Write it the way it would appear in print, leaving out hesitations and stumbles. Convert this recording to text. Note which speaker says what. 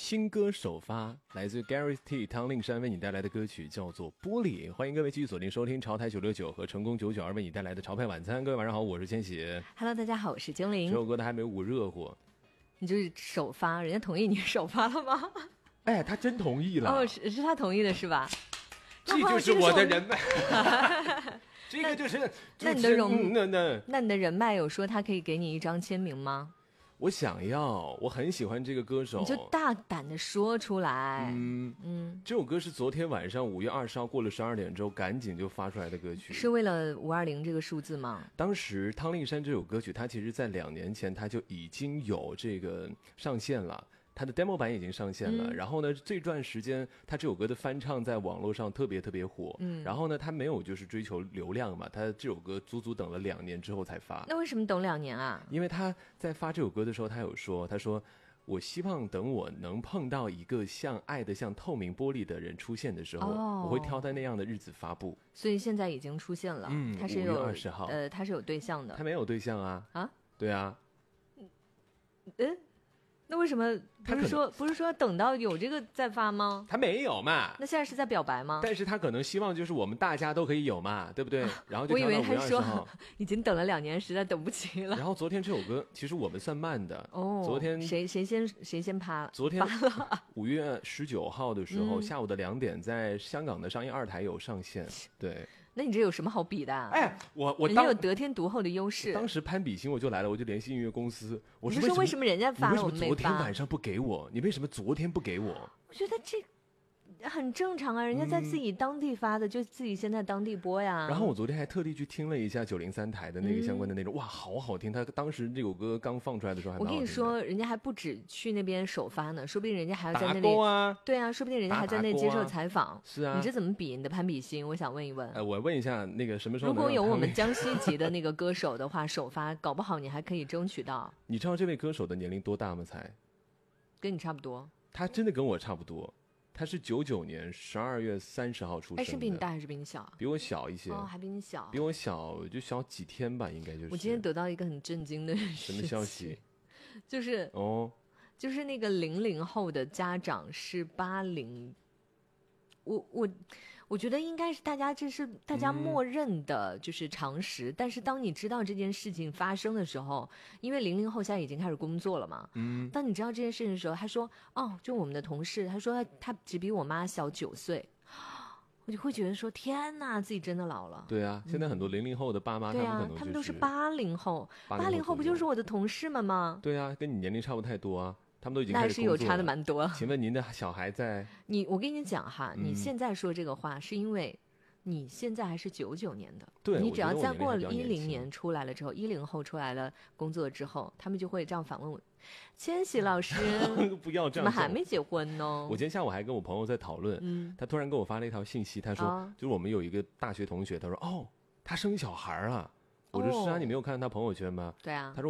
Speaker 1: 新歌首发，来自 Gareth T 汤令山为你带来的歌曲叫做《玻璃》。欢迎各位继续锁定收听潮台969和成功992为你带来的潮派晚餐。各位晚上好，我是千玺。
Speaker 2: Hello， 大家好，我是精灵。
Speaker 1: 这首歌它还没捂热乎，
Speaker 2: 你就是首发，人家同意你首发了吗？
Speaker 1: 哎，他真同意了。
Speaker 2: 哦，是他同意的是吧？
Speaker 1: 这就是我的人脉。这个就是，
Speaker 2: 那你的人脉有说他可以给你一张签名吗？
Speaker 1: 我想要，我很喜欢这个歌手，
Speaker 2: 你就大胆的说出来。
Speaker 1: 这首歌是昨天晚上5月20号过了12点之后赶紧就发出来的歌曲，
Speaker 2: 是为了520这个数字吗？
Speaker 1: 当时汤令山这首歌曲，它其实在2年前它就已经有这个上线了。它的 demo 版已经上线了，然后呢，这段时间它这首歌的翻唱在网络上特别火，然后呢，它没有就是追求流量嘛，它这首歌足足等了2年之后才发。
Speaker 2: 那为什么等2年啊？
Speaker 1: 因为他在发这首歌的时候，他说我希望等我能碰到一个爱得像透明玻璃的人出现的时候，我会挑在那样的日子发布。
Speaker 2: 所以现在已经出现了，他是有
Speaker 1: 5月20号，
Speaker 2: 他是有对象的。
Speaker 1: 他没有对象啊？啊？对啊。
Speaker 2: 那为什么不是说等到有这个再发吗？
Speaker 1: 他没有嘛。
Speaker 2: 那现在是在表白吗？
Speaker 1: 但是他可能希望就是我们大家都可以有嘛，对不对？然后就
Speaker 2: 我以为他说已经等了2年，实在等不起了。
Speaker 1: 然后昨天这首歌其实我们算慢的
Speaker 2: 哦。昨天谁先趴？
Speaker 1: 昨天5月19号的时候，下午的2点，在香港的商业2台有上线。对。
Speaker 2: 那你这有什么好比的？
Speaker 1: 哎，我
Speaker 2: 人家有得天独厚的优势。
Speaker 1: 当时攀比心我就来了，我就联系音乐公司，我说
Speaker 2: 为什么人家发了我们没发？
Speaker 1: 你为什么昨天晚上不给我？你为什么昨天不给我？
Speaker 2: 我觉得这很正常啊，人家在自己当地发的，就自己先在当地播呀。
Speaker 1: 然后我昨天还特地去听了一下903台的那个相关的内容，哇，好好听！他当时这首歌刚放出来的时候还蛮好听的。
Speaker 2: 我跟你说，人家还不止去那边首发呢，说不定人家还要在那里
Speaker 1: 打勾啊。
Speaker 2: 对啊，说不定人家还在那接受采访。
Speaker 1: 是啊，
Speaker 2: 你这怎么比？你的攀比心，我想问一问。
Speaker 1: 我问一下，那个什么时候
Speaker 2: 如果有我们江西籍的那个歌手的话，首发搞不好你还可以争取到。
Speaker 1: 你知道这位歌手的年龄多大吗？才
Speaker 2: 跟你差不多。
Speaker 1: 他真的跟我差不多。他是99年12月30号出生的。
Speaker 2: 是比你大还是比你小？
Speaker 1: 比我小一些。
Speaker 2: 哦，还比你小。
Speaker 1: 比我小就小几天吧，应该就是。
Speaker 2: 我今天得到一个很震惊的
Speaker 1: 什么消息？
Speaker 2: 就是那个00后的家长是80。我觉得应该是这是大家默认的就是常识，但是当你知道这件事情发生的时候，因为00后现在已经开始工作了嘛，当你知道这件事情的时候，他说就我们的同事，他说他只比我妈小9岁，我就会觉得说天哪，自己真的老了。
Speaker 1: 对啊，现在很多00后的爸妈，
Speaker 2: 对啊，他们都是80后，80后不就是我的同事们吗？
Speaker 1: 对啊，跟你年龄差不太多啊。他们都已经开始工作了。
Speaker 2: 那是有差的蛮多。
Speaker 1: 请问您的小孩在？
Speaker 2: 我跟你讲哈，你现在说这个话是因为你现在还是99年的。
Speaker 1: 对，
Speaker 2: 你只要再过10年出来了之后，10后出来了工作之后，他们就会这样反问我：千玺老师，
Speaker 1: 不要这样，
Speaker 2: 怎么还没结婚呢？
Speaker 1: 我今天下午还跟我朋友在讨论，他突然给我发了一条信息，他说，就是我们有一个大学同学，他说他生小孩了。我说是啊，你没有看他朋友圈吗？
Speaker 2: 对啊。
Speaker 1: 他说。